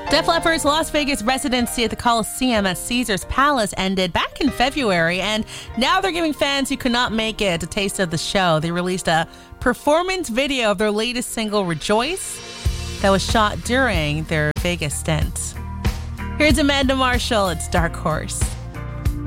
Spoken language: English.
Def Leppard's Las Vegas residency at the Coliseum at Caesars Palace ended back in February, and now they're giving fans who could not make it a taste of the show. They released a performance video of their latest single, Rejoice, that was shot during their Vegas stint. Here's Amanda Marshall. It's Dark Horse.